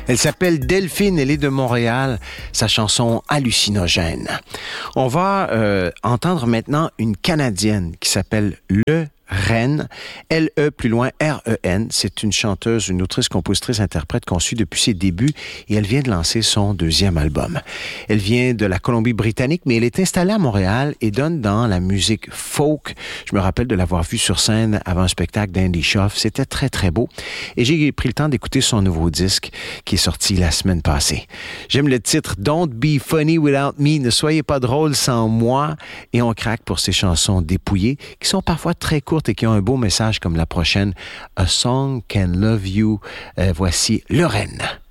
Elle s'appelle Delphine, elle est de Montréal, sa chanson Hallucinogène. On va entendre maintenant une Canadienne qui s'appelle Ren, L-E plus loin R-E-N. C'est une chanteuse, une autrice, compositrice, interprète qu'on suit depuis ses débuts et elle vient de lancer son deuxième album. Elle vient de la Colombie-Britannique, mais elle est installée à Montréal et donne dans la musique folk. Je me rappelle de l'avoir vue sur scène avant un spectacle d'Andy Schaaf. C'était très, très beau. Et j'ai pris le temps d'écouter son nouveau disque qui est sorti la semaine passée. J'aime le titre « Don't be funny without me », ne soyez pas drôle sans moi. Et on craque pour ces chansons dépouillées qui sont parfois très courtes et qui ont un beau message comme la prochaine, A Song Can Love You. Voici Lorraine.